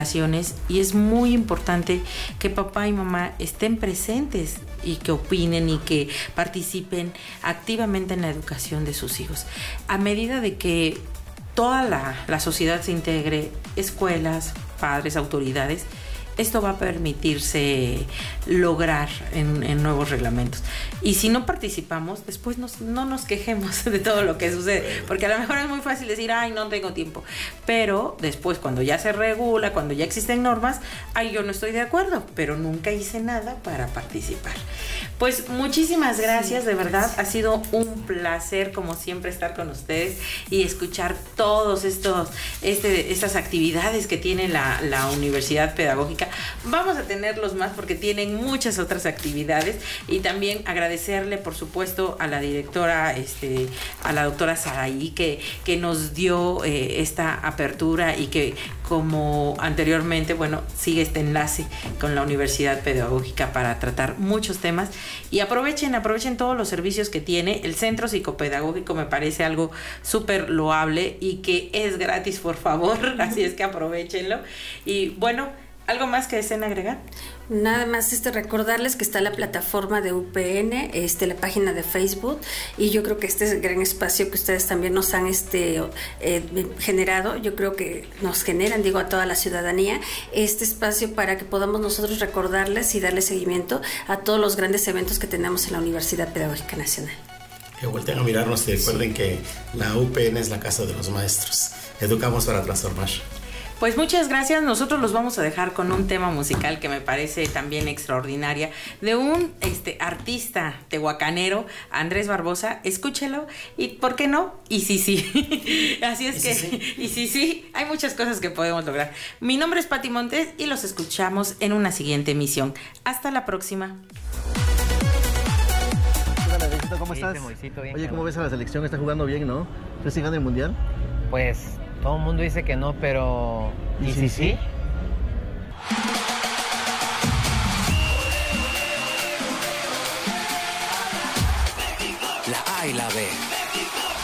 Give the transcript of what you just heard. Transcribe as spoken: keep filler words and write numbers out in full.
Y es muy importante que papá y mamá estén presentes y que opinen y que participen activamente en la educación de sus hijos. A medida de que toda la, la sociedad se integre, escuelas, padres, autoridades, esto va a permitirse lograr en, en nuevos reglamentos. Y si no participamos, después nos, no nos quejemos de todo lo que sucede, porque a lo mejor es muy fácil decir, ay, no tengo tiempo, pero después cuando ya se regula, cuando ya existen normas, ay, yo no estoy de acuerdo, pero nunca hice nada para participar. Pues muchísimas gracias, de verdad, ha sido un placer como siempre estar con ustedes y escuchar todos estos este, estas actividades que tiene la, la Universidad Pedagógica. Vamos a tenerlos más porque tienen muchas otras actividades, y también agradecerle por supuesto a la directora, este, a la doctora Saraí, que, que nos dio eh, esta apertura y que, como anteriormente, bueno, sigue este enlace con la Universidad Pedagógica para tratar muchos temas. Y aprovechen, aprovechen todos los servicios que tiene. El Centro Psicopedagógico me parece algo súper loable y que es gratis, por favor, así es que aprovechenlo. Y bueno, ¿algo más que deseen agregar? Nada más este recordarles que está la plataforma de U P N, este la página de Facebook, y yo creo que este gran espacio que ustedes también nos han este eh, generado, yo creo que nos generan, digo, a toda la ciudadanía, este espacio para que podamos nosotros recordarles y darle seguimiento a todos los grandes eventos que tenemos en la Universidad Pedagógica Nacional. Que volteen a mirarnos y recuerden sí. que la U P N es la casa de los maestros. Educamos para transformar. Pues muchas gracias. Nosotros los vamos a dejar con un tema musical que me parece también extraordinaria, de un este artista tehuacanero, Andrés Barbosa. Escúchelo y ¿por qué no? Y sí, sí. Así es y que, sí, sí. y sí, sí, hay muchas cosas que podemos lograr. Mi nombre es Pati Montes y los escuchamos en una siguiente emisión. Hasta la próxima. Hola, Benito, ¿cómo estás? Oye, ¿cómo ves a la selección? Está jugando bien, ¿no? ¿Crees que gana el Mundial? Pues todo el mundo dice que no, pero... ¿Y, ¿Y si sí? sí? La A y la B.